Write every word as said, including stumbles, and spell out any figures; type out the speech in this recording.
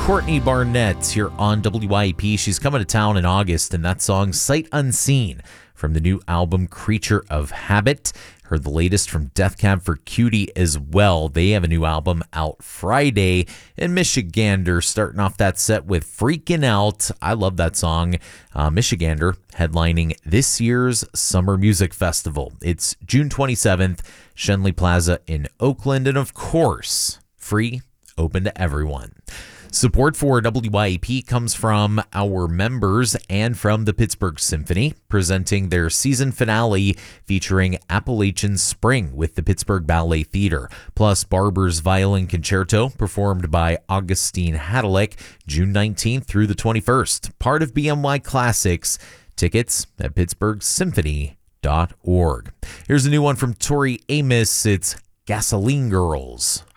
Courtney Barnett here on W I E P. She's coming to town in August, and that song, Sight Unseen, from the new album Creature of Habit. Heard the latest from Death Cab for Cutie as well. They have a new album out Friday. And Michigander starting off that set with Freaking Out. I love that song. Uh, Michigander headlining this year's Summer Music Festival. It's June twenty-seventh, Shenley Plaza in Oakland. And of course, free, open to everyone. Support for W I E P comes from our members and from the Pittsburgh Symphony, presenting their season finale featuring Appalachian Spring with the Pittsburgh Ballet Theater, plus Barber's Violin Concerto, performed by Augustine Hadalick, June nineteenth through the twenty-first. Part of B M Y Classics. Tickets at pittsburgh symphony dot org. Here's a new one from Tori Amos. It's Gasoline Girls.